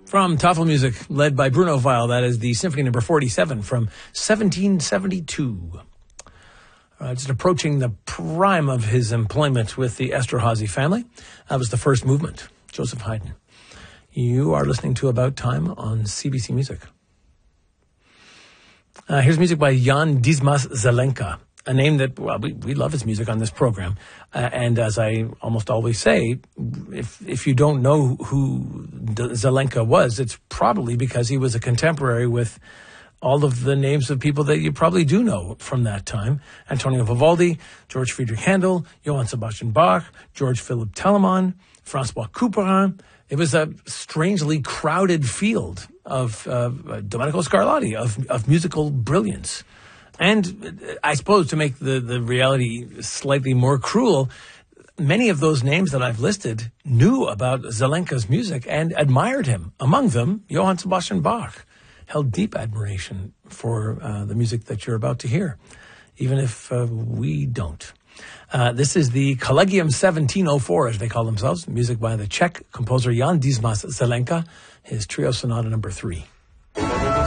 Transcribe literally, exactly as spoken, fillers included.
From Tafelmusik, led by Bruno Weil, that is the Symphony Number forty-seven from seventeen seventy-two. Uh, just approaching the prime of his employment with the Esterhazy family. That was the first movement, Joseph Haydn. You are listening to About Time on C B C Music. Uh, here's music by Jan Dismas Zelenka, a name that, well, we, we love his music on this program. Uh, and as I almost always say, if if you don't know who Zelenka was, it's probably because he was a contemporary with all of the names of people that you probably do know from that time. Antonio Vivaldi, George Friedrich Handel, Johann Sebastian Bach, George Philipp Telemann, Francois Couperin. It was a strangely crowded field of uh, Domenico Scarlatti, of, of musical brilliance. And I suppose to make the, the reality slightly more cruel, many of those names that I've listed knew about Zelenka's music and admired him. Among them, Johann Sebastian Bach held deep admiration for uh, the music that you're about to hear, even if uh, we don't. Uh, this is the Collegium seventeen oh four, as they call themselves, music by the Czech composer Jan Dismas Zelenka, his Trio Sonata number three.